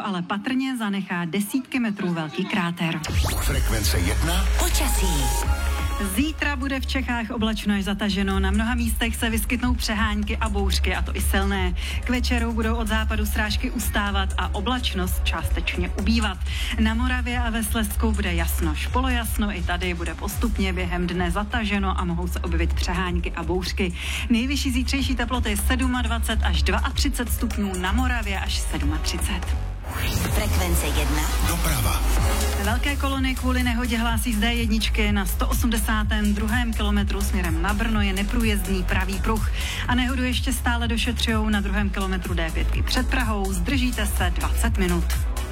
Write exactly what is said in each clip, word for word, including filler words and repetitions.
ale patrně zanechá desítky metrů velký kráter. Frekvence jedna. Počasí. Zítra bude v Čechách oblačno až zataženo. Na mnoha místech se vyskytnou přehánky a bouřky, a to i silné. K večeru budou od západu srážky ustávat a oblačnost částečně ubývat. Na Moravě a ve Slezsku bude jasno až polojasno, i tady bude postupně během dne zataženo a mohou se objevit přehánky a bouřky. Nejvyšší zítřejší teploty dvacet sedm až třicet dva stupňů, na Moravě až třicet sedm. Frekvence jedna. Doprava. Velké kolony kvůli nehodě hlásí z dé jedna na sto osmdesátém druhém kilometru směrem na Brno je neprůjezdný pravý pruh. A nehodu ještě stále došetřujou na druhém kilometru dé pět před Prahou. Zdržíte se dvacet minut.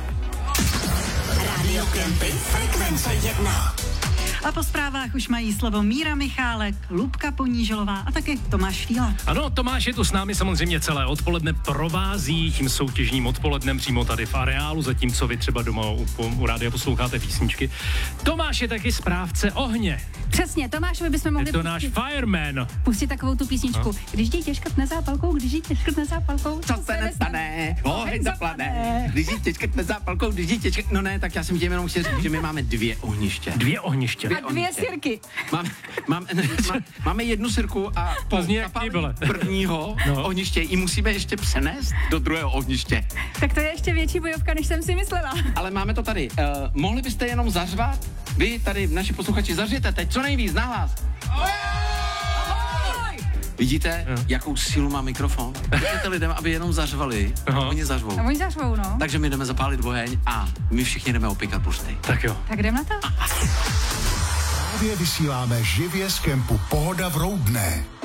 Rádio Kempy. Frekvence jedna. A po zprávách už mají slovo Míra Michálek, Lubka Poníželová a taky Tomáš Fíla. Ano, Tomáš je tu s námi samozřejmě celé odpoledne, provází tím soutěžním odpolednem přímo tady v areálu, zatímco vy třeba doma u, u rádia posloucháte písničky. Tomáš je taky správce ohně. Přesně, Tomášovi bychom mohli je to pustit, náš fireman. pustit takovou tu písničku. No. Když dítě škrtne zápalkou, když dítě škrtne zápalkou, co se nestane, oheň zaplane. Když dítě škrtne zápalkou, když dítě škrtne... No ne, tak já jsem tím jenom chtěl říct, že my máme dvě ohniště. Dvě ohniště. A dvě sirky. Máme, máme, má, máme jednu sirku a po zapálení prvního no. ohniště ji musíme ještě přenést do druhého ohniště. Tak to je ještě větší bojovka, než jsem si myslela. Ale máme to tady. Uh, mohli byste jenom zařvat? Vy tady, naši posluchači, zařvěte teď co nejvíc, nahlas. Vidíte, no. jakou sílu má mikrofon? Řekněte lidem, aby jenom zařvali. Aha. Oni zařvou. A oni zařvou, no. Takže my jdeme zapálit oheň a my všichni jdeme opěkat prsty. Tak jo. Tak jdem na to. Právě vysíláme živě z kempu Pohoda v Roudné.